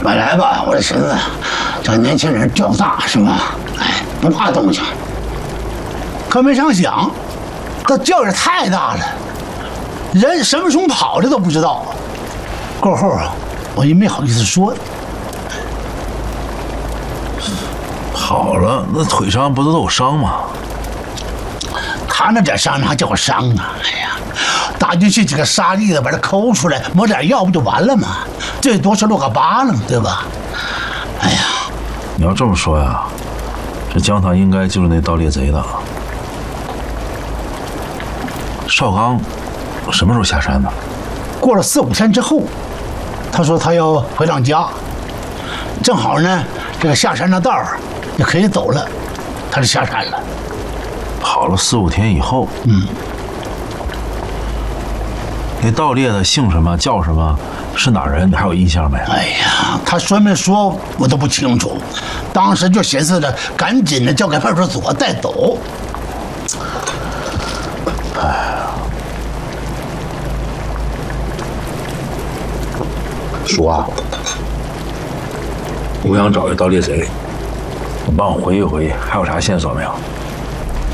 本来吧，我这寻思，这年轻人较大是吧？哎，不怕东西。可没成想，他叫也太大了，人什么时候跑的都不知道。过后啊，我也没好意思说。 跑了，那腿上不都有伤吗？ 他那点伤还叫个伤啊！哎呀，打进去几个沙粒子，把它抠出来，抹点药不就完了吗？最多是落个疤了，对吧？哎呀， 你要这么说呀，这江滩应该就是那盗猎贼的。邵刚什么时候下山的？ 过了4、5天之后，他说他要回趟家，正好呢，这个下山的道儿也可以走了，他就下山了。 跑了4、5天以后，那盗猎的姓什么叫什么，是哪人？你还有印象没？ 哎呀，他说没说我都不清楚，当时就寻思着赶紧的交给派出所带走。 叔啊，我想找一盗猎贼，你帮我回忆回忆，还有啥线索没有？